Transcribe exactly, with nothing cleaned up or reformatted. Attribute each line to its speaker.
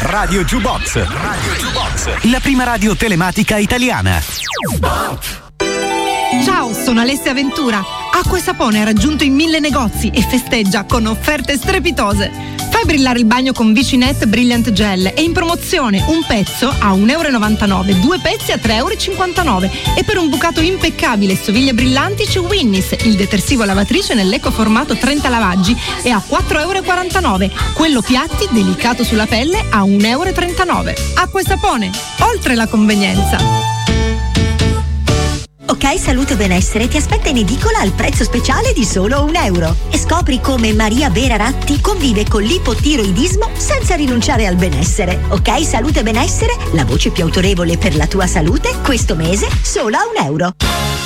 Speaker 1: Radio Jukebox. Radio Jukebox. La prima radio telematica italiana.
Speaker 2: Ciao, sono Alessia Ventura. Acqua e Sapone ha raggiunto i mille negozi e festeggia con offerte strepitose. Fai brillare il bagno con Vicinet Brilliant Gel e in promozione un pezzo a un euro e novantanove, due pezzi a tre euro e cinquantanove e per un bucato impeccabile e stoviglie brillanti c'è Winnis, il detersivo lavatrice nell'eco formato trenta lavaggi e a quattro euro e quarantanove, quello piatti delicato sulla pelle a un euro e trentanove. Acqua e Sapone, oltre la convenienza.
Speaker 3: Ok Salute Benessere ti aspetta in edicola al prezzo speciale di solo un euro e scopri come Maria Vera Ratti convive con l'ipotiroidismo senza rinunciare al benessere. Ok Salute Benessere, la voce più autorevole per la tua salute, questo mese solo a un euro.